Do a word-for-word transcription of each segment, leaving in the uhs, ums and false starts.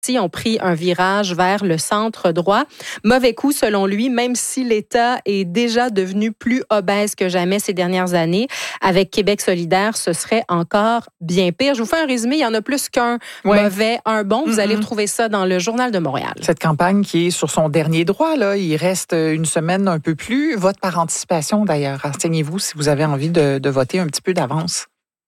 ont pris un virage vers le centre droit. Mauvais coup, selon lui, même si l'État est déjà devenu plus obèse que jamais ces dernières années. Avec Québec solidaire, ce serait encore bien pire. Je vous fais un résumé. Il y en a plus qu'un ouais. mauvais, un bon. Vous mm-hmm. allez retrouver ça dans le Journal de Montréal. Cette campagne qui est sur son dernier droit, là, il reste une semaine un peu plus. Vote par anticipation, d'ailleurs. Renseignez-vous si vous avez envie de, de voter un petit peu d'avance.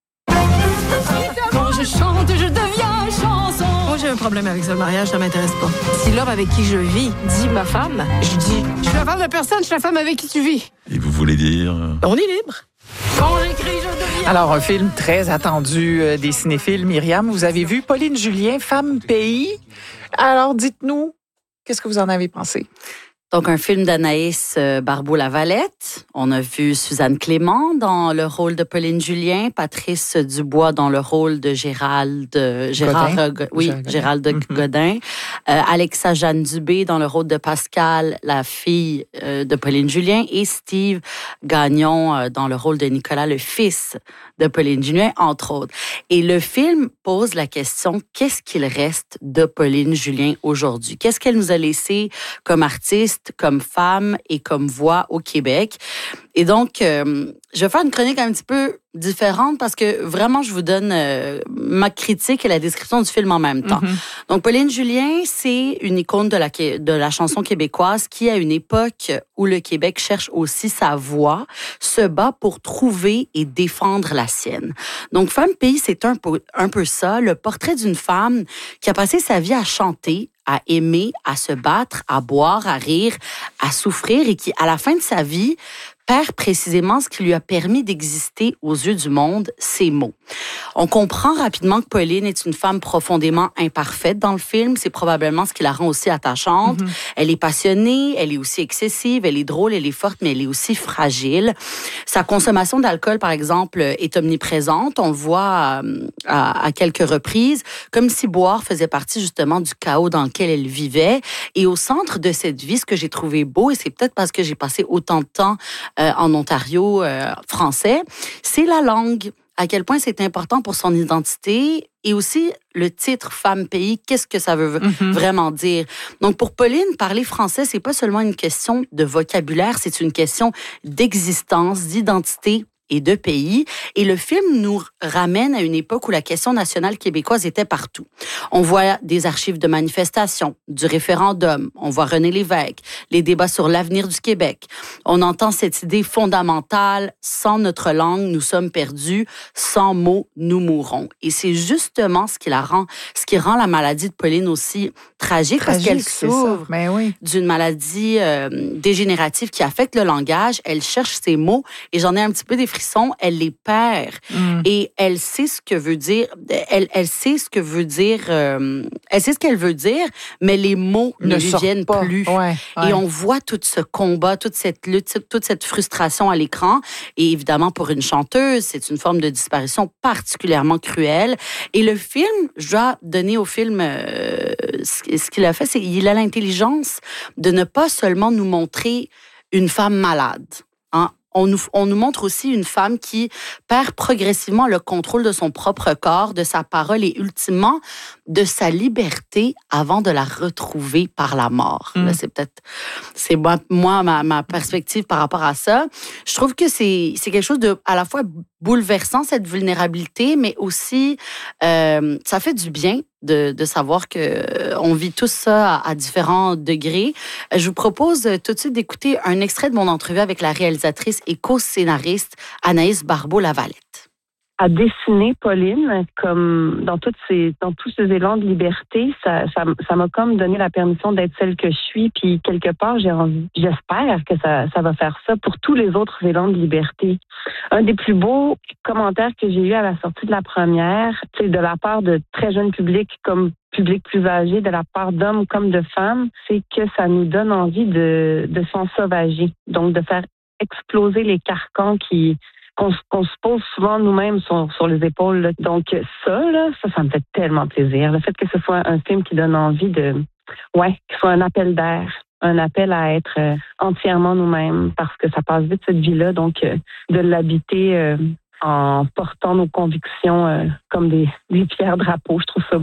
Quand je chante, je deviens chanson. Moi, j'ai un problème avec ça. Le mariage, ça m'intéresse pas. Si l'homme avec qui je vis dit ma femme, je dis, je suis la femme de personne, je suis la femme avec qui tu vis. Et vous voulez dire? On est libre. Quand j'écris, je deviens... Alors, un film très attendu euh, des cinéphiles. Myriam, vous avez vu Pauline Julien, Femme Pays. Alors, dites-nous, qu'est-ce que vous en avez pensé? Donc, un film d'Anaïs Barbeau-Lavalette. On a vu Suzanne Clément dans le rôle de Pauline Julien, Patrice Dubois dans le rôle de Gérald, Gérard, Godin. oui, Gérald, Gérald mm-hmm. Godin. Euh, Alexa Jeanne Dubé dans le rôle de Pascal, la fille euh, de Pauline Julien, et Steve Gagnon euh, dans le rôle de Nicolas, le fils de Pauline Julien, entre autres. Et le film pose la question, qu'est-ce qu'il reste de Pauline Julien aujourd'hui? Qu'est-ce qu'elle nous a laissé comme artiste, comme femme et comme voix au Québec? Et donc, euh, je vais faire une chronique un petit peu différente parce que vraiment, je vous donne euh, ma critique et la description du film en même temps. Mm-hmm. Donc, Pauline Julien, c'est une icône de la, de la chanson québécoise qui, à une époque où le Québec cherche aussi sa voix, se bat pour trouver et défendre la sienne. Donc, Femme Pays, c'est un peu, un peu ça, le portrait d'une femme qui a passé sa vie à chanter, à aimer, à se battre, à boire, à rire, à souffrir et qui, à la fin de sa vie, perd précisément ce qui lui a permis d'exister aux yeux du monde, ses mots. On comprend rapidement que Pauline est une femme profondément imparfaite dans le film. C'est probablement ce qui la rend aussi attachante. Mm-hmm. Elle est passionnée, elle est aussi excessive, elle est drôle, elle est forte, mais elle est aussi fragile. Sa consommation d'alcool, par exemple, est omniprésente. On le voit à, à, à quelques reprises, comme si boire faisait partie justement du chaos dans lequel elle vivait. Et au centre de cette vie, ce que j'ai trouvé beau, et c'est peut-être parce que j'ai passé autant de temps Euh, en Ontario euh, français, c'est la langue. À quel point c'est important pour son identité et aussi le titre Femme Pays, qu'est-ce que ça veut mm-hmm. vraiment dire? Donc pour Pauline, parler français, c'est pas seulement une question de vocabulaire, c'est une question d'existence, d'identité et de pays. Et le film nous ramène à une époque où la question nationale québécoise était partout. On voit des archives de manifestations, du référendum, on voit René Lévesque, les débats sur l'avenir du Québec. On entend cette idée fondamentale, sans notre langue, nous sommes perdus, sans mots, nous mourrons. Et c'est justement ce qui la rend, ce qui rend la maladie de Pauline aussi tragique, tragique parce qu'elle souffre Mais oui. d'une maladie euh, dégénérative qui affecte le langage. Elle cherche ses mots et j'en ai un petit peu des frissons, elle les perd mm. et elle sait ce que veut dire, elle, elle sait ce que veut dire, euh, elle sait ce qu'elle veut dire, mais les mots ne, ne lui viennent pas. plus. Ouais, ouais. Et on voit tout ce combat, toute cette lutte, toute cette frustration à l'écran. Et évidemment, pour une chanteuse, c'est une forme de disparition particulièrement cruelle. Et le film, je dois donner au film euh, ce, ce qu'il a fait, c'est qu'il a l'intelligence de ne pas seulement nous montrer une femme malade, hein. On nous, on nous montre aussi une femme qui perd progressivement le contrôle de son propre corps, de sa parole et ultimement de sa liberté avant de la retrouver par la mort. Mmh. Là, c'est peut-être, c'est moi, moi ma, ma perspective par rapport à ça. Je trouve que c'est, c'est quelque chose de à la fois bouleversant, cette vulnérabilité, mais aussi, euh, ça fait du bien de, de savoir qu'on vit tout ça à, à différents degrés. Je vous propose tout de suite d'écouter un extrait de mon entrevue avec la réalisatrice et co-scénariste Anaïs Barbeau-Lavalette. À dessiner Pauline comme dans toutes ces dans tous ces élans de liberté, ça ça ça m'a comme donné la permission d'être celle que je suis, puis quelque part j'ai envie, j'espère que ça ça va faire ça pour tous les autres élans de liberté. Un des plus beaux commentaires que j'ai eu à la sortie de la première, c'est de la part de très jeunes publics comme public plus âgé, de la part d'hommes comme de femmes, c'est que ça nous donne envie de de s'ensauvager, donc de faire exploser les carcans qui Qu'on, qu'on se pose souvent nous-mêmes sur, sur les épaules. Là. Donc ça, là, ça, ça me fait tellement plaisir. Le fait que ce soit un film qui donne envie de... Ouais, qu'il soit un appel d'air, un appel à être euh, entièrement nous-mêmes, parce que ça passe vite cette vie-là, donc euh, de l'habiter euh, en portant nos convictions euh, comme des, des pierres drapeaux, je trouve ça beau.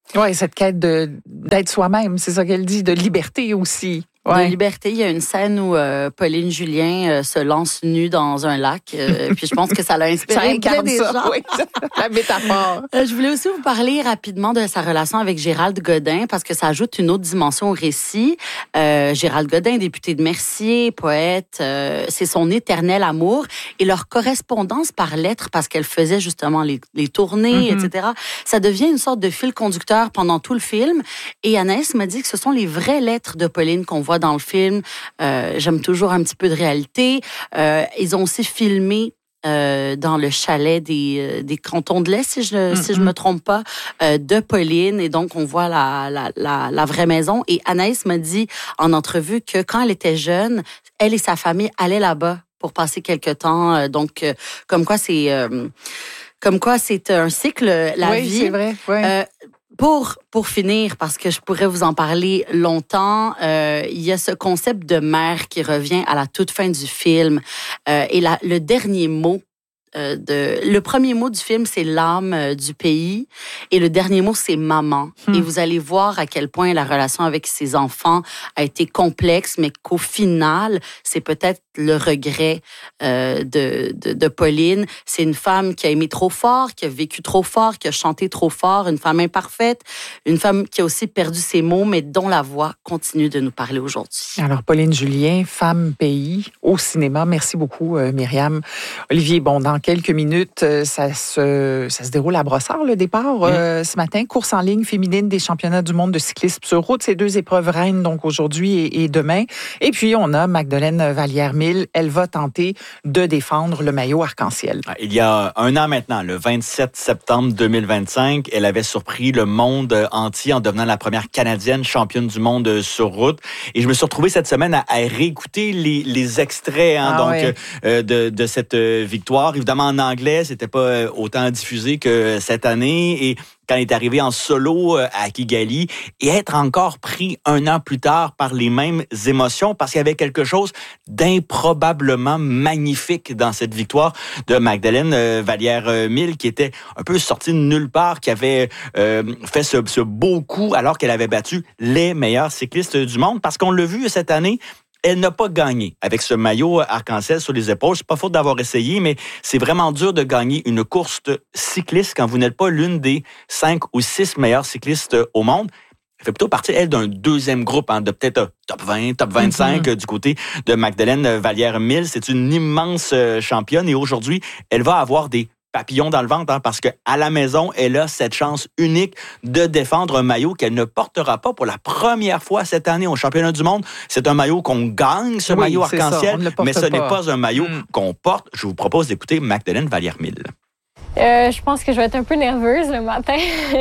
Oui, cette quête de, d'être soi-même, c'est ça qu'elle dit, de liberté aussi. Ouais. De liberté. Il y a une scène où euh, Pauline Julien euh, se lance nue dans un lac. Euh, puis je pense que ça l'a inspiré plein des ça, gens. Oui, la métaphore. Euh, je voulais aussi vous parler rapidement de sa relation avec Gérald Godin parce que ça ajoute une autre dimension au récit. Euh, Gérald Godin, député de Mercier, poète, euh, c'est son éternel amour. Et leur correspondance par lettres, parce qu'elle faisait justement les, les tournées, mm-hmm. et cetera, ça devient une sorte de fil conducteur pendant tout le film. Et Anaïs m'a dit que ce sont les vraies lettres de Pauline qu'on voit dans le film. Euh, j'aime toujours un petit peu de réalité. Euh, ils ont aussi filmé euh, dans le chalet des, euh, des Cantons de l'Est, si je ne mm-hmm. si je me trompe pas, euh, de Pauline. Et donc, on voit la, la, la, la vraie maison. Et Anaïs m'a dit en entrevue que quand elle était jeune, elle et sa famille allaient là-bas pour passer quelques temps. Euh, donc, euh, comme quoi c'est... Euh, comme quoi c'est un cycle, la oui, vie. Oui, c'est vrai. Oui. Euh, Pour, pour finir, parce que je pourrais vous en parler longtemps, euh, il y a ce concept de mère qui revient à la toute fin du film. Euh, et la, le dernier mot, euh, de, le premier mot du film, c'est l'âme euh, du pays. Et le dernier mot, c'est maman. Hmm. Et vous allez voir à quel point la relation avec ses enfants a été complexe, mais qu'au final, c'est peut-être le regret euh, de, de, de Pauline. C'est une femme qui a aimé trop fort, qui a vécu trop fort, qui a chanté trop fort, une femme imparfaite, une femme qui a aussi perdu ses mots, mais dont la voix continue de nous parler aujourd'hui. Alors, Pauline Julien, Femme, pays, au cinéma. Merci beaucoup, euh, Myriam. Olivier, bon, dans quelques minutes, euh, ça, se, ça se déroule à Brossard, le départ, mmh. euh, ce matin. Course en ligne féminine des championnats du monde de cyclisme sur route. Ces deux épreuves reines, donc aujourd'hui et, et demain. Et puis, on a Magdeleine Vallière-Mille. Elle va tenter de défendre le maillot arc-en-ciel. Il y a un an maintenant, le vingt-sept septembre deux mille vingt-cinq, elle avait surpris le monde entier en devenant la première Canadienne championne du monde sur route. Et je me suis retrouvé cette semaine à, à réécouter les, les extraits hein, ah, donc, ouais. euh, de, de cette victoire. Évidemment, en anglais, c'était pas autant diffusé que cette année. Et quand elle est arrivée en solo à Kigali et être encore pris un an plus tard par les mêmes émotions parce qu'il y avait quelque chose d'improbablement magnifique dans cette victoire de Magdeleine Vallière-Mille qui était un peu sortie de nulle part, qui avait euh, fait ce, ce beau coup alors qu'elle avait battu les meilleurs cyclistes du monde parce qu'on l'a vu cette année. Elle n'a pas gagné avec ce maillot arc-en-ciel sur les épaules. C'est pas faute d'avoir essayé, mais c'est vraiment dur de gagner une course cycliste quand vous n'êtes pas l'une des cinq ou six meilleures cyclistes au monde. Elle fait plutôt partie, elle, d'un deuxième groupe, hein, de peut-être top vingt, top vingt-cinq mm-hmm. du côté de Magdeleine Vallière-Mille. C'est une immense championne et aujourd'hui, elle va avoir des papillon dans le ventre, hein, parce qu'à la maison, elle a cette chance unique de défendre un maillot qu'elle ne portera pas pour la première fois cette année au championnat du monde. C'est un maillot qu'on gagne, ce oui, maillot arc-en-ciel, ça, mais ce pas. n'est pas un maillot mm. qu'on porte. Je vous propose d'écouter Magdeleine Vallière-Mille. Euh, je pense que je vais être un peu nerveuse le matin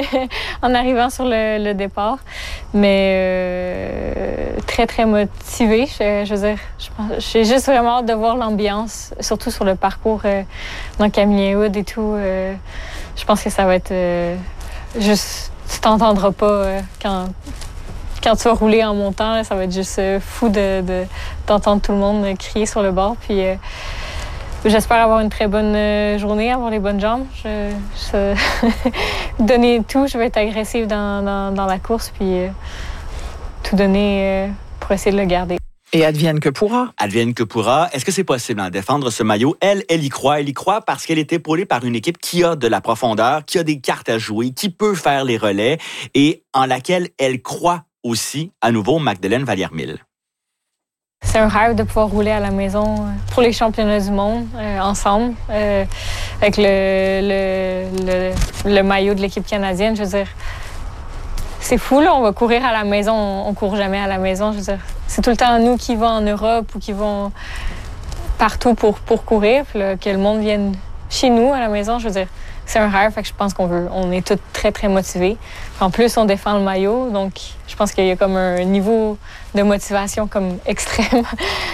en arrivant sur le, le départ, mais euh, très, très motivée. Je, je veux dire, je pense, j'ai juste vraiment hâte de voir l'ambiance, surtout sur le parcours euh, dans Camillien-Wood et tout. Euh, je pense que ça va être euh, juste... Tu t'entendras pas euh, quand... Quand tu vas rouler en montant, là, ça va être juste euh, fou de, de, d'entendre tout le monde crier sur le bord. Puis... Euh, J'espère avoir une très bonne journée, avoir les bonnes jambes. Je, je... donner tout, je vais être agressive dans, dans, dans la course, puis euh, tout donner euh, pour essayer de le garder. Et advienne que pourra. Advienne que pourra. Est-ce que c'est possible de défendre ce maillot? Elle, elle y croit. Elle y croit parce qu'elle est épaulée par une équipe qui a de la profondeur, qui a des cartes à jouer, qui peut faire les relais et en laquelle elle croit aussi, à nouveau, Magdeleine Vallière-Mille. C'est un rêve de pouvoir rouler à la maison pour les championnats du monde euh, ensemble, euh, avec le, le, le, le maillot de l'équipe canadienne. Je veux dire, c'est fou, là, on va courir à la maison, on ne court jamais à la maison. Je veux dire, c'est tout le temps nous qui vont en Europe ou qui vont partout pour, pour courir, puis là, que le monde vienne chez nous à la maison. Je veux dire, c'est un rêve, fait que je pense qu'on veut, on est tous très, très motivés. En plus, on défend le maillot, donc je pense qu'il y a comme un niveau de motivation comme extrême.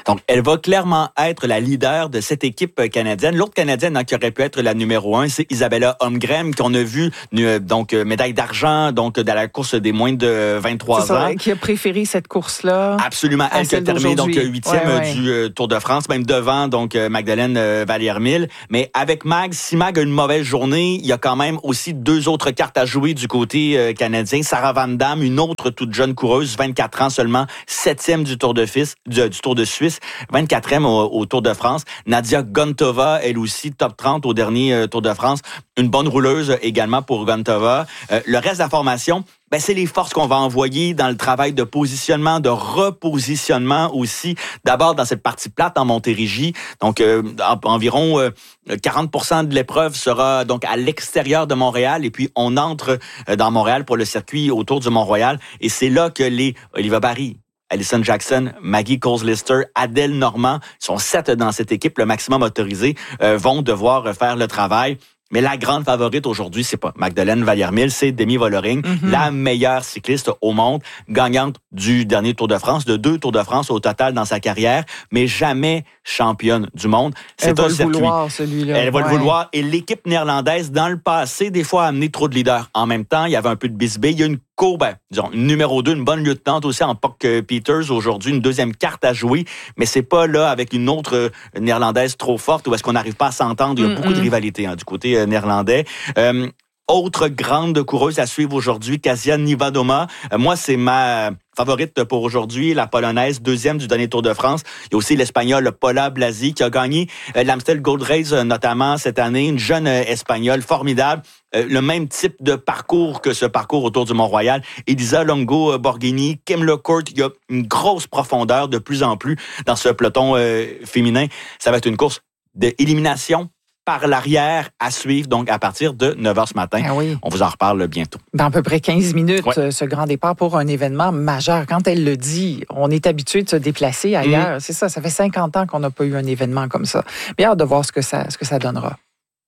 Donc, elle va clairement être la leader de cette équipe canadienne. L'autre Canadienne hein, qui aurait pu être la numéro un, c'est Isabella Holmgren, qu'on a vu euh, donc médaille d'argent donc dans la course des moins de vingt-trois c'est ça, ans. Qui a préféré cette course-là. Absolument. Elle qui a terminé donc huitième ouais, ouais. du euh, Tour de France, même devant donc euh, Magdalene euh, Vallière-Mille. Mais avec Mag, si Mag a une mauvaise journée, il y a quand même aussi deux autres cartes à jouer du côté euh, canadien. Sarah Van Damme, une autre toute jeune coureuse, vingt-quatre ans seulement, septième du Tour de, Fils, du, du Tour de Suisse, vingt-quatrième au, au Tour de France. Nadia Gontova, elle aussi, top trente au dernier euh, Tour de France. Une bonne rouleuse également pour Gontova. Euh, le reste de la formation, ben c'est les forces qu'on va envoyer dans le travail de positionnement, de repositionnement aussi. D'abord dans cette partie plate en Montérégie. Donc euh, en, environ euh, quarante pour cent de l'épreuve sera donc à l'extérieur de Montréal et puis on entre euh, dans Montréal pour le circuit autour du Mont-Royal et c'est là que les Oliva Barry, Alison Jackson, Maggie Coles-Lister, Adèle Normand, sont sept dans cette équipe, le maximum autorisé, euh, vont devoir faire le travail. Mais la grande favorite aujourd'hui, c'est pas Magdalene Vallière-Mille, c'est Demi Vollering, mm-hmm. la meilleure cycliste au monde, gagnante du dernier Tour de France, de deux Tours de France au total dans sa carrière, mais jamais championne du monde. C'est Elle va un le circuit. vouloir, celui-là. Elle va ouais. le vouloir. Et l'équipe néerlandaise, dans le passé, des fois, a amené trop de leaders. En même temps, il y avait un peu de bisbée. Il y a une co, ben, disons, une numéro deux, une bonne lieutenante aussi en Puck Peters aujourd'hui, une deuxième carte à jouer, mais c'est pas là avec une autre euh, néerlandaise trop forte où est-ce qu'on n'arrive pas à s'entendre. Il y a mm-hmm. beaucoup de rivalité hein, du côté euh, néerlandais. Euh, autre grande coureuse à suivre aujourd'hui, Kasia Niewiadoma. Euh, moi, c'est ma favorite pour aujourd'hui, la Polonaise, deuxième du dernier Tour de France. Il y a aussi l'Espagnol Paula Blasi qui a gagné euh, l'Amstel Gold Race euh, notamment cette année. Une jeune euh, Espagnole formidable. Euh, le même type de parcours que ce parcours autour du Mont-Royal. Elisa Longo euh, Borghini, Kim Lecourt. Il y a une grosse profondeur de plus en plus dans ce peloton euh, féminin. Ça va être une course d'élimination par l'arrière à suivre, donc à partir de neuf heures ce matin. Ah oui. On vous en reparle bientôt. Dans à peu près quinze minutes, ouais. ce grand départ pour un événement majeur. Quand elle le dit, on est habitué de se déplacer ailleurs. Mmh. C'est ça, ça fait cinquante ans qu'on n'a pas eu un événement comme ça. Bien hâte de voir ce que ça, ce que ça donnera.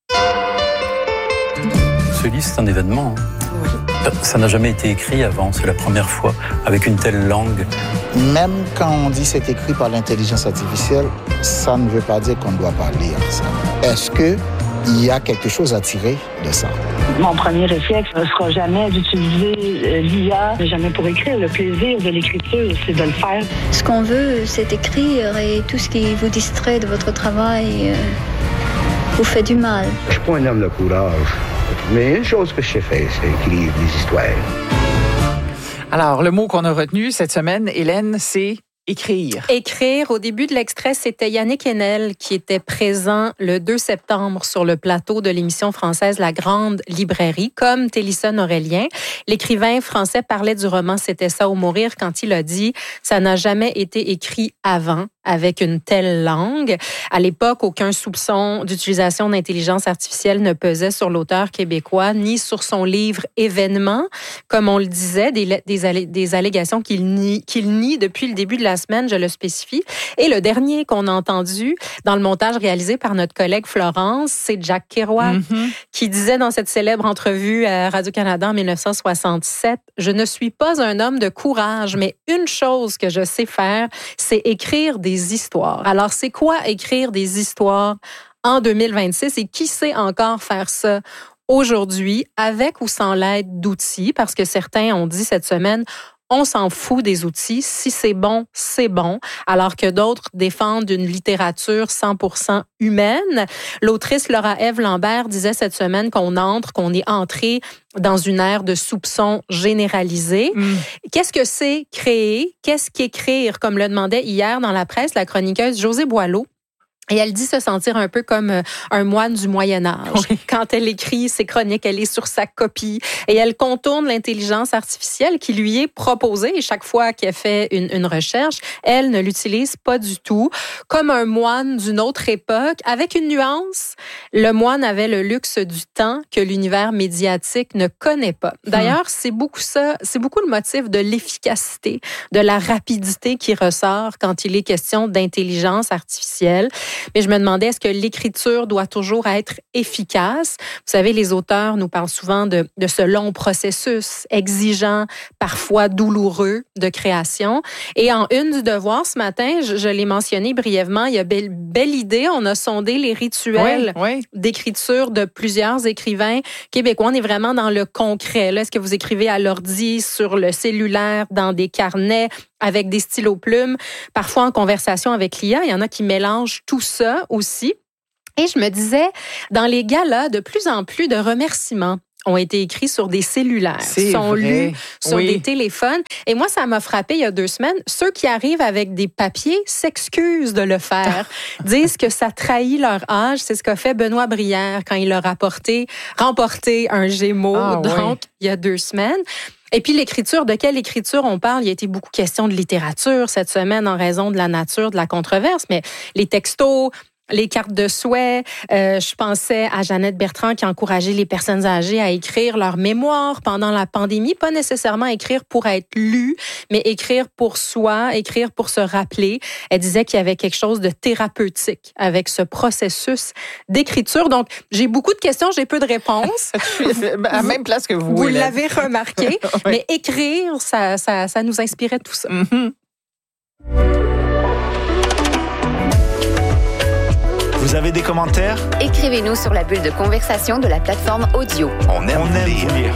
Ce livre, c'est un événement. Oui. Ça n'a jamais été écrit avant, c'est la première fois, avec une telle langue. Même quand on dit c'est écrit par l'intelligence artificielle, ça ne veut pas dire qu'on ne doit pas lire ça. Est-ce qu'il y a quelque chose à tirer de ça? Mon premier réflexe ne sera jamais d'utiliser l'I A, jamais pour écrire. Le plaisir de l'écriture, c'est de le faire. Ce qu'on veut, c'est écrire et tout ce qui vous distrait de votre travail euh, vous fait du mal. Je suis pas un homme de courage, mais une chose que je sais faire, c'est écrire des histoires. Alors, le mot qu'on a retenu cette semaine, Hélène, c'est écrire. Écrire. Au début de l'extrait, c'était Yannick Enel qui était présent le deux septembre sur le plateau de l'émission française La Grande Librairie, comme Télisson Aurélien. L'écrivain français parlait du roman C'était ça ou mourir quand il a dit « Ça n'a jamais été écrit avant ». Avec une telle langue. À l'époque, aucun soupçon d'utilisation d'intelligence artificielle ne pesait sur l'auteur québécois, ni sur son livre Événements. Comme on le disait, des, des, des allégations qu'il nie, qu'il nie depuis le début de la semaine, je le spécifie. Et le dernier qu'on a entendu dans le montage réalisé par notre collègue Florence, c'est Jack Kerouac, mm-hmm. qui disait dans cette célèbre entrevue à Radio-Canada en dix-neuf cent soixante-sept, « Je ne suis pas un homme de courage, mais une chose que je sais faire, c'est écrire des histoires. » Alors, c'est quoi écrire des histoires en deux mille vingt-six et qui sait encore faire ça aujourd'hui avec ou sans l'aide d'outils? Parce que certains ont dit cette semaine, on s'en fout des outils. Si c'est bon, c'est bon. Alors que d'autres défendent une littérature cent pour cent humaine. L'autrice Laura-Ève Lambert disait cette semaine qu'on entre, qu'on est entré dans une ère de soupçons généralisés. Mm. Qu'est-ce que c'est créer? Qu'est-ce qu'écrire? Comme le demandait hier dans la presse la chroniqueuse Josée Boileau. Et elle dit se sentir un peu comme un moine du Moyen-Âge. Oui. Quand elle écrit ses chroniques, elle est sur sa copie et elle contourne l'intelligence artificielle qui lui est proposée. Et chaque fois qu'elle fait une, une recherche, elle ne l'utilise pas du tout. Comme un moine d'une autre époque, avec une nuance, le moine avait le luxe du temps que l'univers médiatique ne connaît pas. D'ailleurs, mmh. c'est beaucoup ça, c'est beaucoup le motif de l'efficacité, de la rapidité qui ressort quand il est question d'intelligence artificielle. Mais je me demandais, est-ce que l'écriture doit toujours être efficace? Vous savez, les auteurs nous parlent souvent de, de ce long processus exigeant, parfois douloureux de création. Et en une du Devoir ce matin, je, je l'ai mentionné brièvement, il y a belle, belle idée, on a sondé les rituels oui, oui. d'écriture de plusieurs écrivains québécois. On est vraiment dans le concret. Là, est-ce que vous écrivez à l'ordi, sur le cellulaire, dans des carnets, avec des stylos plumes, parfois en conversation avec l'I A? Il y en a qui mélangent tout ça aussi. Et je me disais, dans les galas, de plus en plus de remerciements ont été écrits sur des cellulaires, C'est sont vrai. lus sur oui. des téléphones. Et moi, ça m'a frappé il y a deux semaines. Ceux qui arrivent avec des papiers s'excusent de le faire, disent que ça trahit leur âge. C'est ce qu'a fait Benoît Brière quand il a rapporté, remporté un Gémeaux, Ah, donc oui. il y a deux semaines. Et puis l'écriture, de quelle écriture on parle? Il y a été beaucoup question de littérature cette semaine en raison de la nature de la controverse, mais les textos, les cartes de souhait. Euh, je pensais à Jeannette Bertrand qui encourageait les personnes âgées à écrire leur mémoire pendant la pandémie. Pas nécessairement écrire pour être lu, mais écrire pour soi, écrire pour se rappeler. Elle disait qu'il y avait quelque chose de thérapeutique avec ce processus d'écriture. Donc, j'ai beaucoup de questions, j'ai peu de réponses. Je suis à la même place que vous. Vous Hélène. l'avez remarqué. Oui. Mais écrire, ça, ça, ça nous inspirait tout ça. Mm-hmm. Vous avez des commentaires? Écrivez-nous sur la bulle de conversation de la plateforme audio. On aime, On aime lire. lire.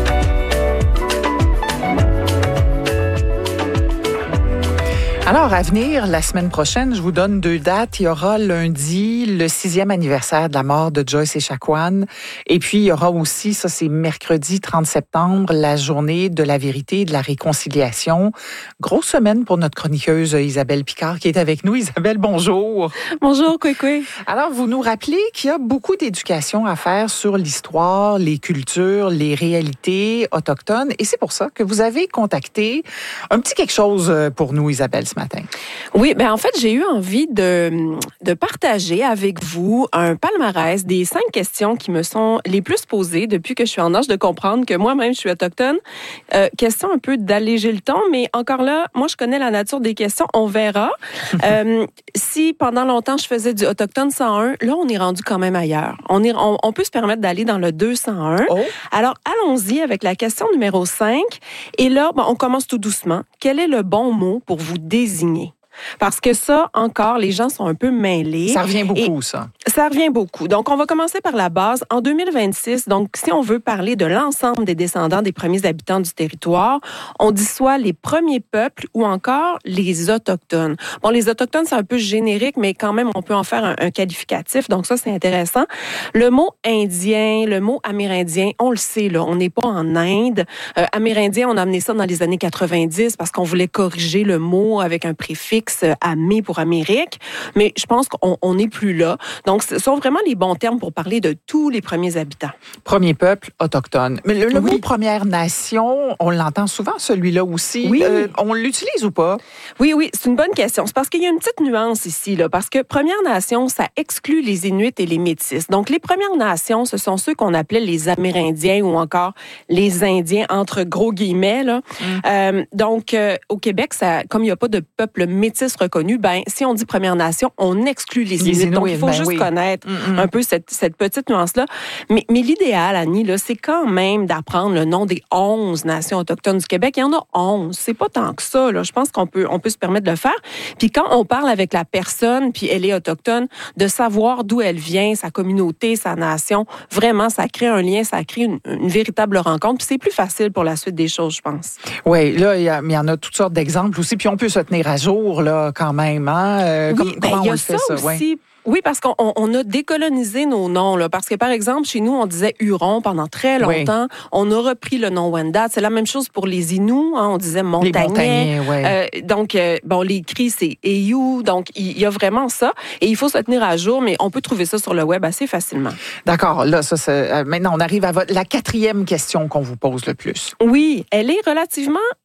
Alors, à venir, la semaine prochaine, je vous donne deux dates. Il y aura lundi le sixième anniversaire de la mort de Joyce Echaquan. Et puis, il y aura aussi, ça c'est mercredi trente septembre, la journée de la vérité et de la réconciliation. Grosse semaine pour notre chroniqueuse Isabelle Picard qui est avec nous. Isabelle, bonjour. Bonjour, Kwekwe. Alors, vous nous rappelez qu'il y a beaucoup d'éducation à faire sur l'histoire, les cultures, les réalités autochtones. Et c'est pour ça que vous avez contacté un petit quelque chose pour nous, Isabelle, ce matin. Oui, ben en fait, j'ai eu envie de, de partager avec vous un palmarès des cinq questions qui me sont les plus posées depuis que je suis en âge de comprendre que moi-même, je suis autochtone. Euh, question un peu d'alléger le ton, mais encore là, moi, je connais la nature des questions. On verra. euh, si pendant longtemps, je faisais du Autochtone cent un, là, on est rendu quand même ailleurs. On, est, on, on peut se permettre d'aller dans le deux cent un. Oh. Alors, allons-y avec la question numéro cinq. Et là, ben, on commence tout doucement. Quel est le bon mot pour vous désigner? Parce que ça, encore, les gens sont un peu mêlés. Ça revient beaucoup, Et ça. Ça revient beaucoup. Donc, on va commencer par la base. En deux mille vingt-six, donc, si on veut parler de l'ensemble des descendants des premiers habitants du territoire, on dit soit les premiers peuples ou encore les Autochtones. Bon, les Autochtones, c'est un peu générique, mais quand même, on peut en faire un, un qualificatif. Donc, ça, c'est intéressant. Le mot indien, le mot amérindien, on le sait, là, on n'est pas en Inde. Euh, amérindien, on a amené ça dans les années quatre-vingt-dix parce qu'on voulait corriger le mot avec un préfixe Amé pour Amérique, mais je pense qu'on n'est plus là. Donc, ce sont vraiment les bons termes pour parler de tous les premiers habitants. Premier peuple autochtone. Mais le, le oui. mot Première Nation, on l'entend souvent, celui-là aussi. Oui. Euh, on l'utilise ou pas? Oui, oui, c'est une bonne question. C'est parce qu'il y a une petite nuance ici, là, parce que Première Nation, ça exclut les Inuits et les Métis. Donc, les Premières Nations, ce sont ceux qu'on appelait les Amérindiens ou encore les Indiens, entre gros guillemets. Là. Mm. Euh, donc, euh, au Québec, ça, comme il n'y a pas de peuple métis reconnu, ben si on dit Première Nation, on exclut les Inuits. Les Inuits, donc, il faut ben juste oui. connaître Mm-mm. un peu cette, cette petite nuance-là. Mais, mais l'idéal, Annie, là, c'est quand même d'apprendre le nom des onze nations autochtones du Québec. Il y en a onze. C'est pas tant que ça. Là. Je pense qu'on peut, on peut se permettre de le faire. Puis quand on parle avec la personne, puis elle est autochtone, de savoir d'où elle vient, sa communauté, sa nation, vraiment, ça crée un lien, ça crée une, une véritable rencontre. Puis c'est plus facile pour la suite des choses, je pense. Oui, là, il y, y en a toutes sortes d'exemples aussi. Puis on peut se tenir à jour, là, quand même. Hein? Euh, oui, comme, ben, comment il y on a le fait, ça ça? aussi. Ouais. Oui, parce qu'on on a décolonisé nos noms. Là, parce que, par exemple, chez nous, on disait Huron pendant très longtemps. Oui. On a repris le nom Wendat. C'est la même chose pour les Inuits. Hein, on disait Montagnais. Les Montagnais, oui. Euh, donc, euh, bon, les cris, c'est Eyu. Donc, il y a vraiment ça. Et il faut se tenir à jour, mais on peut trouver ça sur le web assez facilement. D'accord. Là, ça, c'est, euh, maintenant, on arrive à votre, la quatrième question qu'on vous pose le plus. Oui, elle est relativement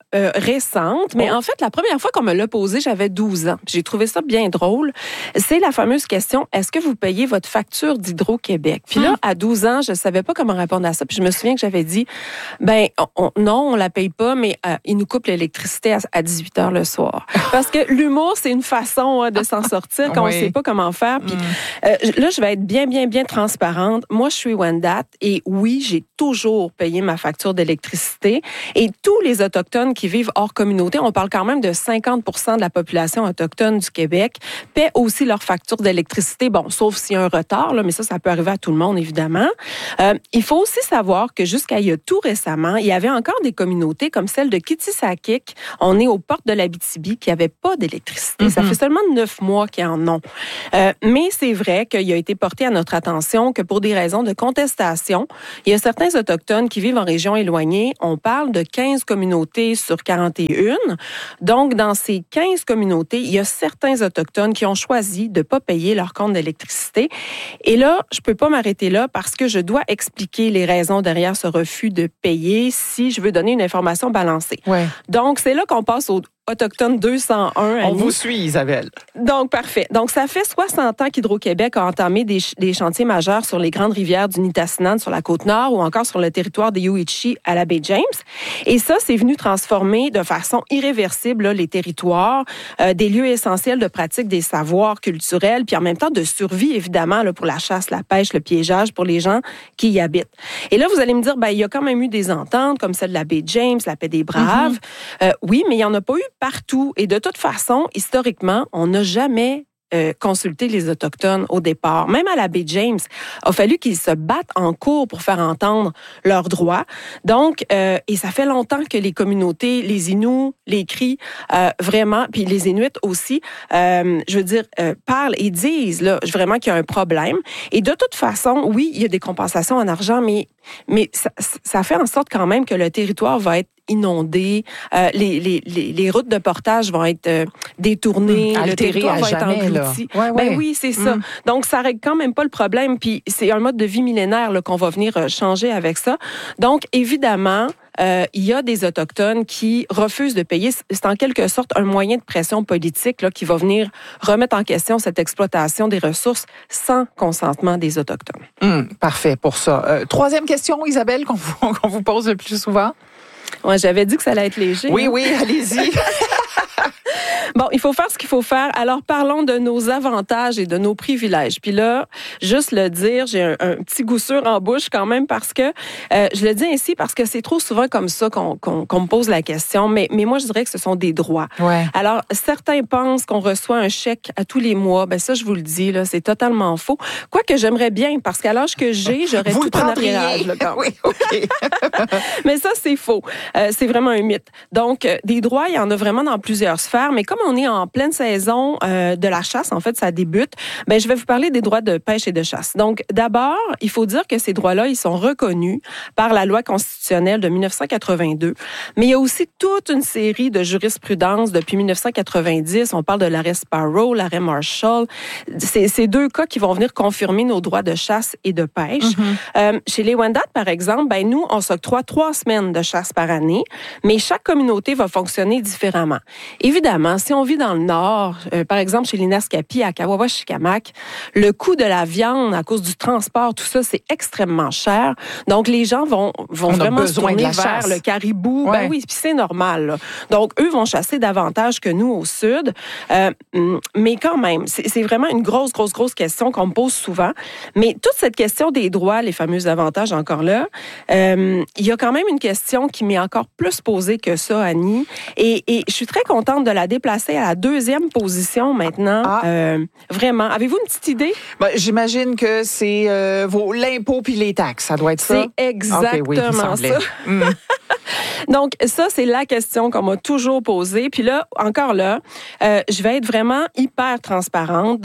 euh, récente, mais oh. en fait, la première fois qu'on me l'a posée, j'avais douze ans. J'ai trouvé ça bien drôle. C'est la fameuse question, est-ce que vous payez votre facture d'Hydro-Québec? Puis là, à douze ans, je savais pas comment répondre à ça. Puis je me souviens que j'avais dit, ben on, non, on la paye pas, mais euh, ils nous coupent l'électricité à, à dix-huit heures le soir. Parce que l'humour, c'est une façon hein, de s'en sortir quand oui. on sait pas comment faire. Puis mm. euh, là, je vais être bien, bien, bien transparente. Moi, je suis Wendat et oui, j'ai toujours payé ma facture d'électricité. Et tous les Autochtones qui vivent hors communauté, on parle quand même de cinquante pour cent de la population autochtone du Québec, paient aussi leur facture d'électricité. Bon, sauf s'il y a un retard, là, mais ça, ça peut arriver à tout le monde, évidemment. Euh, il faut aussi savoir que jusqu'à il y a tout récemment, il y avait encore des communautés comme celle de Kitsisakik. On est aux portes de l'Abitibi qui n'avaient pas d'électricité. Mm-hmm. Ça fait seulement neuf mois qu'ils en ont. Euh, mais c'est vrai qu'il a été porté à notre attention que pour des raisons de contestation, il y a certains Autochtones qui vivent en région éloignée. On parle de quinze communautés sur quarante et un. Donc, dans ces quinze communautés, il y a certains Autochtones qui ont choisi de ne pas payer leur compte d'électricité. Et là, je ne peux pas m'arrêter là parce que je dois expliquer les raisons derrière ce refus de payer si je veux donner une information balancée. Ouais. Donc, c'est là qu'on passe au Autochtone deux cent un. On vous suit, Isabelle. Donc, parfait. Donc, ça fait soixante ans qu'Hydro-Québec a entamé des, ch- des chantiers majeurs sur les grandes rivières du Nitassinan sur la Côte-Nord ou encore sur le territoire des Yuichi à la baie James. Et ça, c'est venu transformer de façon irréversible là, les territoires, euh, des lieux essentiels de pratique des savoirs culturels, puis en même temps de survie, évidemment, là, pour la chasse, la pêche, le piégeage, pour les gens qui y habitent. Et là, vous allez me dire, ben, il y a quand même eu des ententes, comme celle de la baie James, la paix des Braves. Mm-hmm. Euh, oui, mais il n'y en a pas eu partout. Et de toute façon, historiquement, on n'a jamais euh, consulté les Autochtones au départ. Même à la baie James, il a fallu qu'ils se battent en cours pour faire entendre leurs droits. Donc, euh, et ça fait longtemps que les communautés, les Inuits, les Cris, euh, vraiment, puis les Inuits aussi, euh, je veux dire, euh, parlent et disent là, vraiment qu'il y a un problème. Et de toute façon, oui, il y a des compensations en argent, mais, mais ça, ça fait en sorte quand même que le territoire va être inondés, euh, les, les, les, les routes de portage vont être euh, détournées, mmh, le territoire va jamais, être englouti. Ouais, ouais. Ben oui, c'est ça. Mmh. Donc, ça règle quand même pas le problème, puis c'est un mode de vie millénaire là, qu'on va venir euh, changer avec ça. Donc, évidemment, Euh, il y a des Autochtones qui refusent de payer. C'est en quelque sorte un moyen de pression politique là, qui va venir remettre en question cette exploitation des ressources sans consentement des Autochtones. Mmh, parfait pour ça. Euh, troisième question, Isabelle, qu'on vous, qu'on vous pose le plus souvent. Ouais, j'avais dit que ça allait être léger. Oui, hein? oui, allez-y. Bon, il faut faire ce qu'il faut faire. Alors, parlons de nos avantages et de nos privilèges. Puis là, juste le dire, j'ai un, un petit goût sûr en bouche quand même parce que, euh, je le dis ainsi parce que c'est trop souvent comme ça qu'on, qu'on, qu'on me pose la question, mais, mais moi, je dirais que ce sont des droits. Ouais. Alors, certains pensent qu'on reçoit un chèque à tous les mois. Ben ça, je vous le dis, là, c'est totalement faux. Quoique j'aimerais bien, parce qu'à l'âge que j'ai, j'aurais vous tout un arriérage. Là, quand même. Oui, OK. Mais ça, c'est faux. Euh, c'est vraiment un mythe. Donc, euh, des droits, il y en a vraiment dans plusieurs sphères, mais comme on est en pleine saison euh, de la chasse, en fait, ça débute, ben, je vais vous parler des droits de pêche et de chasse. Donc, d'abord, il faut dire que ces droits-là, ils sont reconnus par la loi constitutionnelle de dix-neuf cent quatre-vingt-deux, mais il y a aussi toute une série de jurisprudences depuis dix-neuf cent quatre-vingt-dix. On parle de l'arrêt Sparrow, l'arrêt Marshall. C'est ces deux cas qui vont venir confirmer nos droits de chasse et de pêche. Mm-hmm. Euh, chez les Wendat, par exemple, ben, nous, on s'octroie trois semaines de chasse par année, mais chaque communauté va fonctionner différemment. Évidemment, si on vit dans le Nord, euh, par exemple chez les Naskapi, à Kawawa-Shikamak, le coût de la viande à cause du transport, tout ça, c'est extrêmement cher. Donc, les gens vont, vont vraiment se tourner vers chasse. Le caribou. Ouais. Ben oui, puis c'est normal. Là. Donc, eux vont chasser davantage que nous au Sud. Euh, mais quand même, c'est, c'est vraiment une grosse, grosse, grosse question qu'on me pose souvent. Mais toute cette question des droits, les fameux avantages encore là, euh, il y a quand même une question qui m'est encore plus posée que ça, Annie. Et, et je suis très contente de la déplacer à la deuxième position maintenant. Ah. Euh, vraiment. Avez-vous une petite idée? Ben, j'imagine que c'est euh, vos, l'impôt puis les taxes. Ça doit être ça? C'est exactement okay, oui, ça. Mm. Donc, ça, c'est la question qu'on m'a toujours posée. Puis là, encore là, euh, je vais être vraiment hyper transparente. Donc,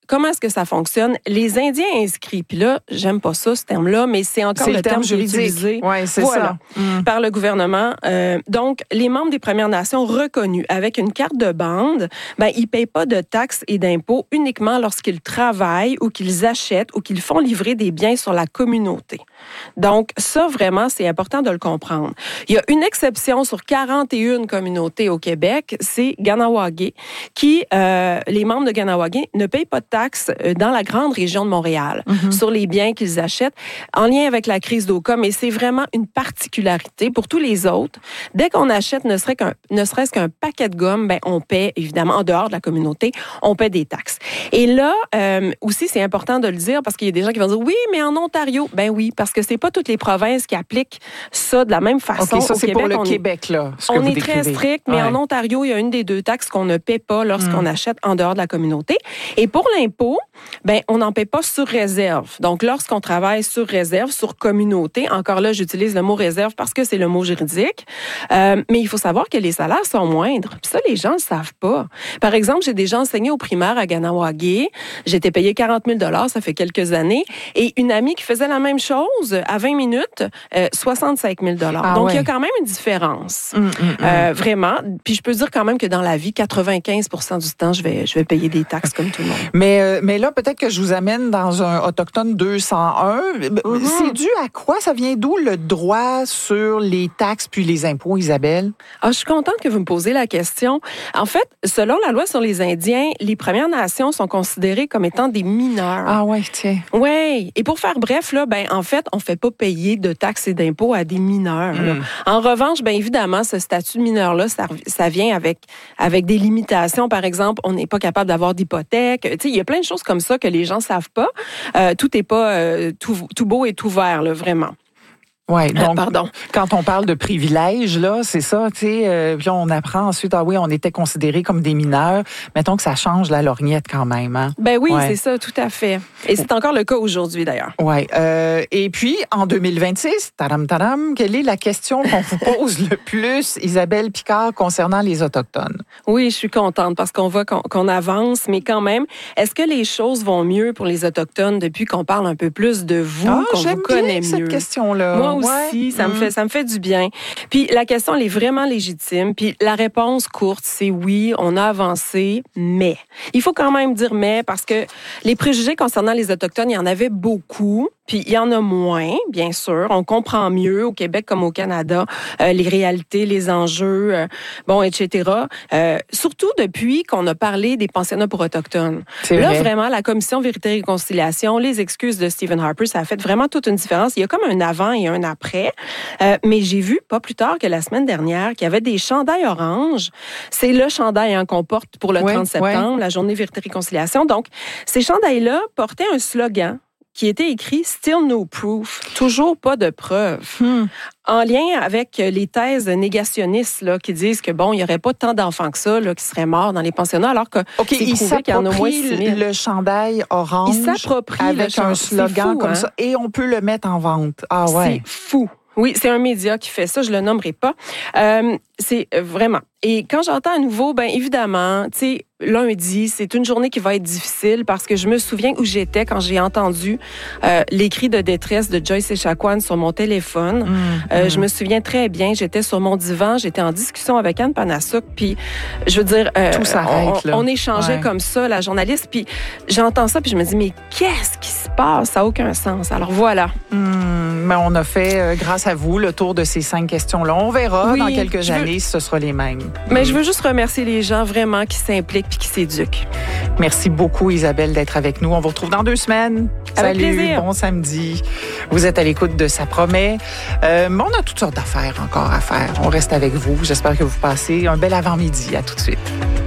comment est-ce que ça fonctionne? Les Indiens inscrits, puis là, j'aime pas ça, ce terme-là, mais c'est encore c'est le, le terme, terme juridique. utilisé Ouais, c'est voilà, ça. Mm. par le gouvernement. Euh, donc, les membres des Premières Nations reconnus avec une carte de bande, ben, ils payent pas de taxes et d'impôts uniquement lorsqu'ils travaillent ou qu'ils achètent ou qu'ils font livrer des biens sur la communauté. Donc, ça, vraiment, c'est important de le comprendre. Il y a une exception sur quarante et une communautés au Québec, c'est Ganawagé, qui, euh, les membres de Ganawagé ne payent pas de taxes dans la grande région de Montréal mm-hmm. sur les biens qu'ils achètent en lien avec la crise d'Oka, mais c'est vraiment une particularité. Pour tous les autres, dès qu'on achète ne serait-ce qu'un, ne serait-ce qu'un paquet de gomme, ben, on paie, évidemment, en dehors de la communauté, on paie des taxes. Et là, euh, aussi, c'est important de le dire parce qu'il y a des gens qui vont dire, oui, mais en Ontario, ben oui, parce que c'est pas toutes les provinces qui appliquent ça de la même façon. OK, ça, au c'est Québec, pour le on Québec, là, ce que on vous est très décrivez. strict, mais ouais. en Ontario, il y a une des deux taxes qu'on ne paie pas lorsqu'on mm. achète en dehors de la communauté. Et pour l'impôt, ben, on n'en paie pas sur réserve. Donc, lorsqu'on travaille sur réserve, sur communauté, encore là, j'utilise le mot réserve parce que c'est le mot juridique, euh, mais il faut savoir que les salaires sont moindres. Puis ça, les gens ne le savent pas. Par exemple, j'ai déjà enseigné au primaire à Ganawagé. J'étais payée quarante mille dollars, ça fait quelques années. Et une amie qui faisait la même chose, à vingt minutes, euh, soixante-cinq mille dollars. Ah, Donc, ouais. il y a quand même une différence. Mm, mm, mm. Euh, vraiment. Puis je peux dire quand même que dans la vie, quatre-vingt-quinze pour cent du temps, je vais, je vais payer des taxes comme tout le monde. Mais, euh, mais là, peut-être que je vous amène dans un Autochtone deux cent un. Mm-hmm. C'est dû à quoi? Ça vient d'où le droit sur les taxes puis les impôts, Isabelle? Ah, je suis contente que vous me posiez la question. En fait, selon la loi sur les Indiens, les Premières Nations sont considérées comme étant des mineurs. Ah ouais, tiens. Oui. Et pour faire bref, là, ben, en fait, on ne fait pas payer de taxes et d'impôts à des mineurs. Mm. En revanche, bien évidemment, ce statut de mineur-là, ça, ça vient avec, avec des limitations. Par exemple, on n'est pas capable d'avoir d'hypothèque. Tu sais, il y a plein de choses comme ça que les gens ne savent pas. Euh, tout n'est pas euh, tout, tout beau et tout vert, là, vraiment. Oui, donc, euh, pardon. Quand on parle de privilèges, là, c'est ça, tu sais, euh, puis on apprend ensuite, ah oui, on était considérés comme des mineurs. Mettons que ça change la lorgnette quand même, hein? Ben oui, ouais. c'est ça, tout à fait. Et c'est encore le cas aujourd'hui, d'ailleurs. Oui. Euh, et puis, en deux mille vingt-six, tadam, tadam, quelle est la question qu'on vous pose le plus, Isabelle Picard, concernant les Autochtones? Oui, je suis contente parce qu'on voit qu'on, qu'on avance, mais quand même, est-ce que les choses vont mieux pour les Autochtones depuis qu'on parle un peu plus de vous, ah, qu'on vous connaît bien mieux? cette question-là. Moi aussi, ouais. ça, mmh. me fait, ça me fait du bien. Puis la question, elle est vraiment légitime. Puis la réponse courte, c'est oui, on a avancé, mais. Il faut quand même dire mais parce que les préjugés concernant les Autochtones, il y en avait beaucoup. Puis il y en a moins, bien sûr. On comprend mieux au Québec comme au Canada euh, les réalités, les enjeux, euh, bon, et cetera. Euh, surtout depuis qu'on a parlé des pensionnats pour autochtones. C'est Là, vrai. vraiment, la commission Vérité et Réconciliation, les excuses de Stephen Harper, ça a fait vraiment toute une différence. Il y a comme un avant et un après. Euh, mais j'ai vu pas plus tard que la semaine dernière qu'il y avait des chandails oranges. C'est le chandail hein, qu'on porte pour le ouais, trente septembre, ouais. la journée Vérité et Réconciliation. Donc, ces chandails-là portaient un slogan qui était écrit « Still no proof », toujours pas de preuves, hmm. en lien avec les thèses négationnistes là, qui disent que bon, il n'y aurait pas tant d'enfants que ça là, qui seraient morts dans les pensionnats, alors que okay, c'est prouvé qu'il y en a au moins six mille. Le chandail orange il s'approprie avec le un chandail. slogan fou, comme hein? ça et on peut le mettre en vente. Ah ouais. C'est fou. Oui, c'est un média qui fait ça, je le nommerai pas. Euh, c'est vraiment. Et quand j'entends à nouveau, ben évidemment, tu sais, lundi, c'est une journée qui va être difficile parce que je me souviens où j'étais quand j'ai entendu euh, les cris de détresse de Joyce Echaquan sur mon téléphone. Mmh, euh, mmh. Je me souviens très bien, j'étais sur mon divan, j'étais en discussion avec Anne Panasuk, puis je veux dire, euh, tout s'arrête, on, là. on échangeait ouais. comme ça, la journaliste, puis j'entends ça, puis je me dis, mais qu'est-ce qui se passe? Ça n'a aucun sens. Alors voilà. Mmh, mais on a fait, euh, grâce à vous, le tour de ces cinq questions-là. On verra oui, dans quelques veux... années si ce sera les mêmes. Mais mmh. je veux juste remercier les gens vraiment qui s'impliquent puis qui s'éduquent. Merci beaucoup, Isabelle, d'être avec nous. On vous retrouve dans deux semaines. Avec Salut, plaisir. Bon samedi. Vous êtes à l'écoute de Ça promet. Euh, on a toutes sortes d'affaires encore à faire. On reste avec vous. J'espère que vous passez un bel avant-midi. À tout de suite.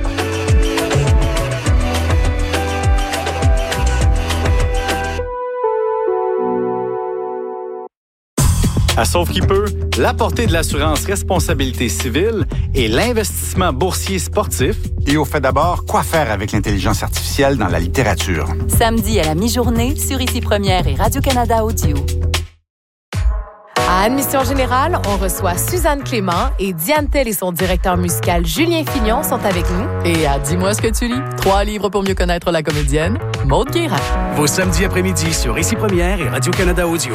À Sauve qui peut, la portée de l'assurance responsabilité civile et l'investissement boursier sportif. Et au fait d'abord, quoi faire avec l'intelligence artificielle dans la littérature? Samedi à la mi-journée sur Ici Première et Radio-Canada Audio. À Admission Générale, on reçoit Suzanne Clément et Diane Tell et son directeur musical Julien Fignon sont avec nous. Et à Dis-moi ce que tu lis, trois livres pour mieux connaître la comédienne, Maude Guérin. Vos samedis après-midi sur Ici Première et Radio-Canada Audio.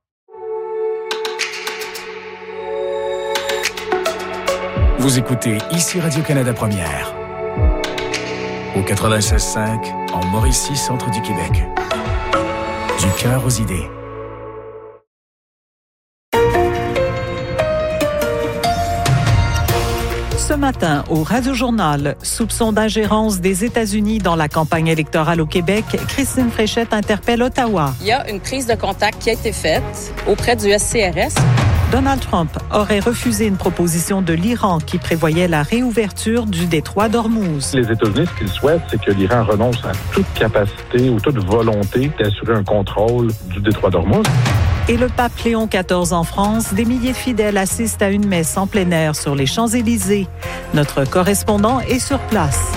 Vous écoutez Ici Radio-Canada Première. Au quatre-vingt-seize cinq, en Mauricie, centre du Québec. Du cœur aux idées. Ce matin, au Radio-Journal, soupçon d'ingérence des États-Unis dans la campagne électorale au Québec, Christine Fréchette interpelle Ottawa. Il y a une prise de contact qui a été faite auprès du S C R S. Donald Trump aurait refusé une proposition de l'Iran qui prévoyait la réouverture du détroit d'Ormuz. Les États-Unis, ce qu'ils souhaitent, c'est que l'Iran renonce à toute capacité ou toute volonté d'assurer un contrôle du détroit d'Ormuz. Et le pape Léon quatorze en France, des milliers de fidèles assistent à une messe en plein air sur les Champs-Élysées. Notre correspondant est sur place.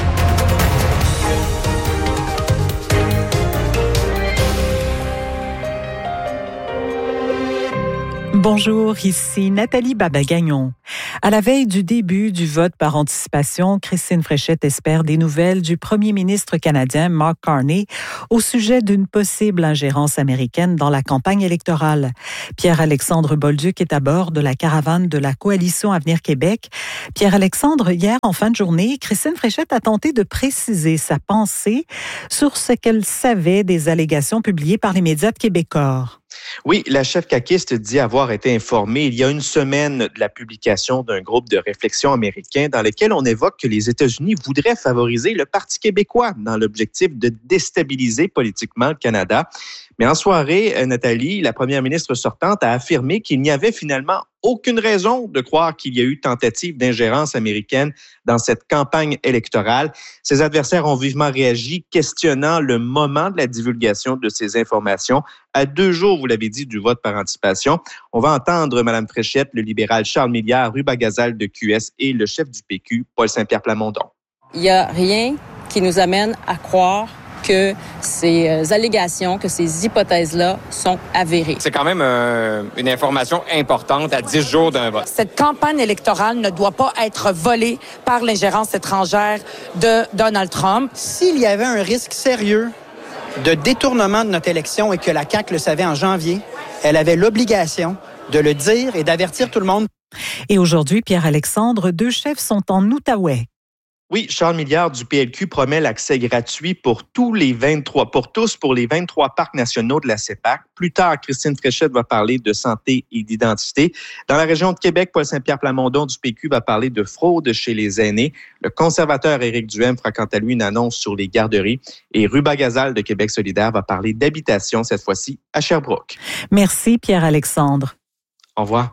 Bonjour, ici Nathalie Baba-Gagnon. À la veille du début du vote par anticipation, Christine Fréchette espère des nouvelles du premier ministre canadien Mark Carney au sujet d'une possible ingérence américaine dans la campagne électorale. Pierre-Alexandre Bolduc est à bord de la caravane de la Coalition Avenir Québec. Pierre-Alexandre, hier en fin de journée, Christine Fréchette a tenté de préciser sa pensée sur ce qu'elle savait des allégations publiées par les médias de québécois. Oui, la chef caquiste dit avoir été informée il y a une semaine de la publication d'un groupe de réflexion américain dans lequel on évoque que les États-Unis voudraient favoriser le Parti québécois dans l'objectif de déstabiliser politiquement le Canada. Mais en soirée, Nathalie, la première ministre sortante, a affirmé qu'il n'y avait finalement aucune raison de croire qu'il y a eu tentative d'ingérence américaine dans cette campagne électorale. Ses adversaires ont vivement réagi, questionnant le moment de la divulgation de ces informations. À deux jours, vous l'avez dit, du vote par anticipation. On va entendre Mme Fréchette, le libéral Charles Milliard, Ruba Gazal de Q S et le chef du P Q, Paul Saint-Pierre Plamondon. Il n'y a rien qui nous amène à croire que ces allégations, que ces hypothèses-là sont avérées. C'est quand même euh, une information importante à dix jours d'un vote. Cette campagne électorale ne doit pas être volée par l'ingérence étrangère de Donald Trump. S'il y avait un risque sérieux de détournement de notre élection et que la C A Q le savait en janvier, elle avait l'obligation de le dire et d'avertir tout le monde. Et aujourd'hui, Pierre-Alexandre, deux chefs sont en Outaouais. Oui, Charles Milliard du P L Q promet l'accès gratuit pour tous les vingt-trois, pour tous, pour les vingt-trois parcs nationaux de la C E P A C. Plus tard, Christine Fréchette va parler de santé et d'identité. Dans la région de Québec, Paul Saint-Pierre Plamondon du P Q va parler de fraude chez les aînés. Le conservateur Éric Duhaime fera quant à lui une annonce sur les garderies. Et Ruba Gazal de Québec solidaire va parler d'habitation, cette fois-ci à Sherbrooke. Merci Pierre-Alexandre. Au revoir.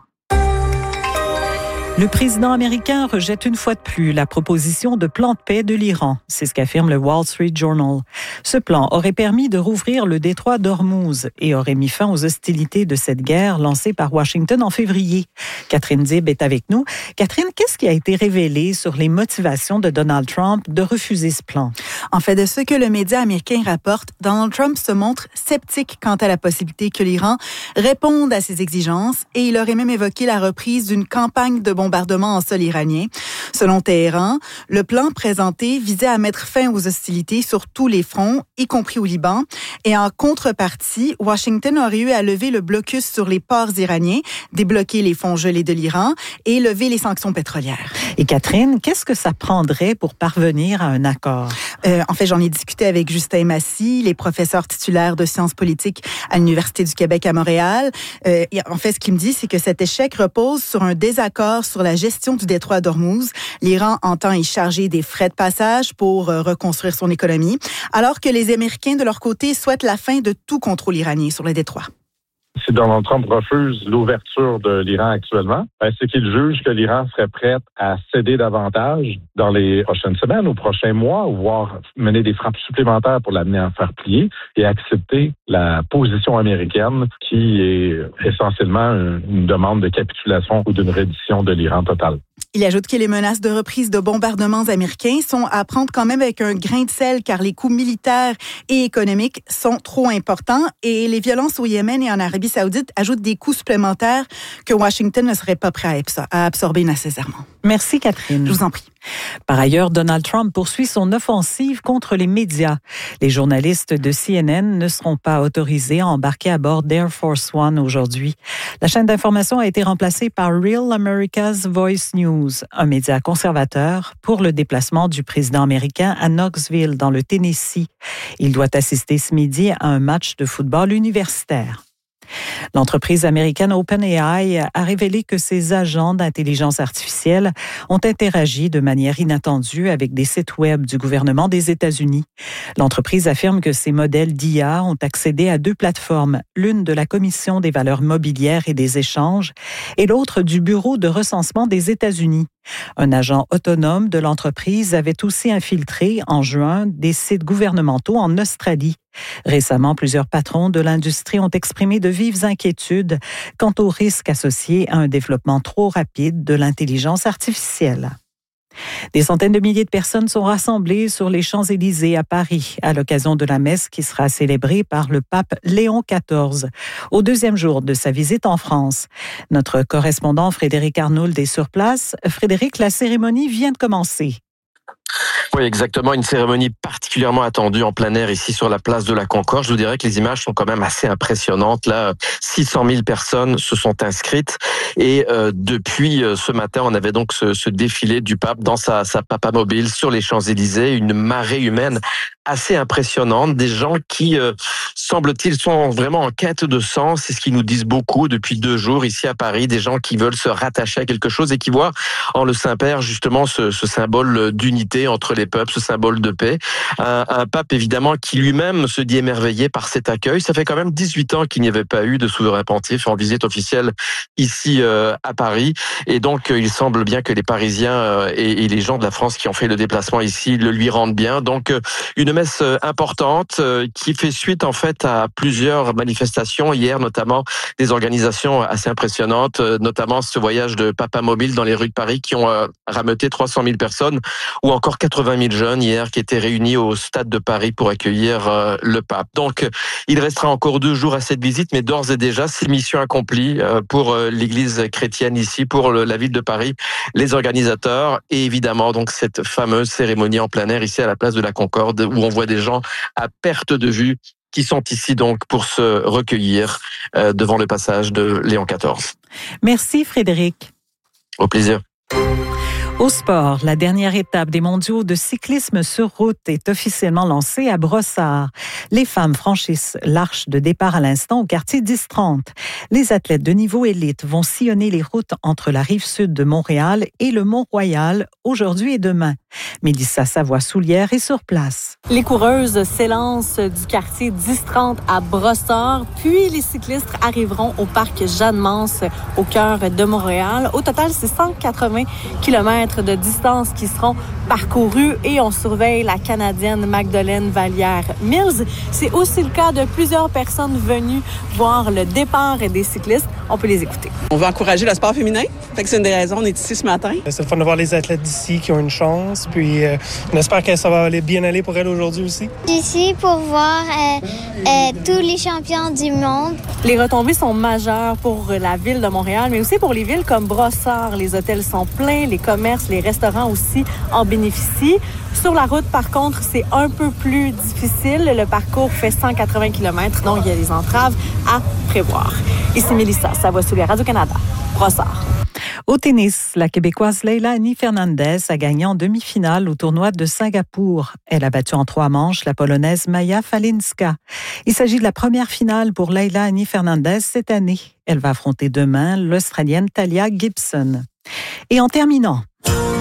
Le président américain rejette une fois de plus la proposition de plan de paix de l'Iran. C'est ce qu'affirme le Wall Street Journal. Ce plan aurait permis de rouvrir le détroit d'Ormuz et aurait mis fin aux hostilités de cette guerre lancée par Washington en février. Catherine Dib est avec nous. Catherine, qu'est-ce qui a été révélé sur les motivations de Donald Trump de refuser ce plan? En fait, de ce que le média américain rapporte, Donald Trump se montre sceptique quant à la possibilité que l'Iran réponde à ses exigences et il aurait même évoqué la reprise d'une campagne de bombardement en sol iranien. Selon Téhéran, le plan présenté visait à mettre fin aux hostilités sur tous les fronts, y compris au Liban. Et en contrepartie, Washington aurait eu à lever le blocus sur les ports iraniens, débloquer les fonds gelés de l'Iran et lever les sanctions pétrolières. Et Catherine, qu'est-ce que ça prendrait pour parvenir à un accord? Euh, en fait, j'en ai discuté avec Justin Massy, les professeurs titulaires de sciences politiques à l'Université du Québec à Montréal. Euh, et en fait, ce qu'il me dit, c'est que cet échec repose sur un désaccord sur la gestion du détroit d'Ormuz. L'Iran entend y charger des frais de passage pour euh, reconstruire son économie, alors que les Américains, de leur côté, souhaitent la fin de tout contrôle iranien sur le détroit. Si Donald Trump refuse l'ouverture de l'Iran actuellement, ben c'est qu'il juge que l'Iran serait prêt à céder davantage dans les prochaines semaines ou prochains mois, voire mener des frappes supplémentaires pour l'amener à faire plier et accepter la position américaine qui est essentiellement une demande de capitulation ou d'une reddition de l'Iran totale. Il ajoute que les menaces de reprise de bombardements américains sont à prendre quand même avec un grain de sel car les coûts militaires et économiques sont trop importants et les violences au Yémen et en Arabie Saoudite ajoutent des coûts supplémentaires que Washington ne serait pas prêt à absorber nécessairement. Merci Catherine. Je vous en prie. Par ailleurs, Donald Trump poursuit son offensive contre les médias. Les journalistes de C N N ne seront pas autorisés à embarquer à bord d'Air Force One aujourd'hui. La chaîne d'information a été remplacée par Real America's Voice News, un média conservateur, pour le déplacement du président américain à Knoxville, dans le Tennessee. Il doit assister ce midi à un match de football universitaire. L'entreprise américaine OpenAI a révélé que ses agents d'intelligence artificielle ont interagi de manière inattendue avec des sites web du gouvernement des États-Unis. L'entreprise affirme que ces modèles d'I A ont accédé à deux plateformes, l'une de la Commission des valeurs mobilières et des échanges et l'autre du Bureau de recensement des États-Unis. Un agent autonome de l'entreprise avait aussi infiltré en juin des sites gouvernementaux en Australie. Récemment, plusieurs patrons de l'industrie ont exprimé de vives inquiétudes quant aux risques associés à un développement trop rapide de l'intelligence artificielle. Des centaines de milliers de personnes sont rassemblées sur les Champs-Élysées à Paris à l'occasion de la messe qui sera célébrée par le pape Léon quatorze au deuxième jour de sa visite en France. Notre correspondant Frédéric Arnould est sur place. Frédéric, la cérémonie vient de commencer. Oui, exactement. Une cérémonie particulièrement attendue en plein air ici sur la place de la Concorde. Je vous dirais que les images sont quand même assez impressionnantes. Là, six cent mille personnes se sont inscrites et euh, depuis euh, ce matin, on avait donc ce, ce défilé du pape dans sa, sa papamobile sur les Champs-Élysées, une marée humaine assez impressionnante, des gens qui, euh, semble-t-il, sont vraiment en quête de sens. C'est ce qu'ils nous disent beaucoup depuis deux jours ici à Paris, des gens qui veulent se rattacher à quelque chose et qui voient en le Saint-Père justement ce, ce symbole d'unité entre les peuples, ce symbole de paix. Un, un pape évidemment qui lui-même se dit émerveillé par cet accueil. Ça fait quand même dix-huit ans qu'il n'y avait pas eu de souverain pontife en visite officielle ici euh, à Paris. Et donc euh, il semble bien que les Parisiens euh, et, et les gens de la France qui ont fait le déplacement ici le lui rendent bien. Donc euh, une messe importante euh, qui fait suite en fait à plusieurs manifestations hier, notamment des organisations assez impressionnantes, euh, notamment ce voyage de papamobile dans les rues de Paris qui ont euh, rameuté trois cent mille personnes ou encore quatre-vingt mille jeunes hier qui étaient réunis au stade de Paris pour accueillir euh, le pape. Donc il restera encore deux jours à cette visite, mais d'ores et déjà c'est mission accomplie euh, pour euh, l'Église chrétienne ici, pour le, la ville de Paris, les organisateurs et évidemment donc cette fameuse cérémonie en plein air ici à la place de la Concorde où on voit des gens à perte de vue qui sont ici donc pour se recueillir euh, devant le passage de Léon quatorze. Merci Frédéric. Au plaisir. Au sport, la dernière étape des mondiaux de cyclisme sur route est officiellement lancée à Brossard. Les femmes franchissent l'arche de départ à l'instant au quartier dix trente. Les athlètes de niveau élite vont sillonner les routes entre la rive sud de Montréal et le Mont-Royal aujourd'hui et demain. Mélissa Savoie-Soulière est sur place. Les coureuses s'élancent du quartier dix trente à Brossard, puis les cyclistes arriveront au parc Jeanne-Mance au cœur de Montréal. Au total, c'est cent quatre-vingts kilomètres de distance qui seront parcourus et on surveille la Canadienne Magdeleine Vallière-Mills. C'est aussi le cas de plusieurs personnes venues voir le départ des cyclistes. On peut les écouter. On veut encourager le sport féminin. Fait que c'est une des raisons. On est ici ce matin. C'est le fun de voir les athlètes d'ici qui ont une chance. Puis euh, on espère que ça va aller bien aller pour elles aujourd'hui aussi. Je suis ici pour voir euh, euh, tous les champions du monde. Les retombées sont majeures pour la ville de Montréal, mais aussi pour les villes comme Brossard. Les hôtels sont pleins, les commerces, les restaurants aussi en bénéficient. Sur la route, par contre, c'est un peu plus difficile. Le parcours fait cent quatre-vingts kilomètres, donc il y a des entraves à prévoir. Ici Mélissa Savoie-Soulière, Radio-Canada, Brossard. Au tennis, la Québécoise Leila Annie Fernandez a gagné en demi-finale au tournoi de Singapour. Elle a battu en trois manches la Polonaise Maja Falinska. Il s'agit de la première finale pour Leila Annie Fernandez cette année. Elle va affronter demain l'Australienne Talia Gibson. Et en terminant,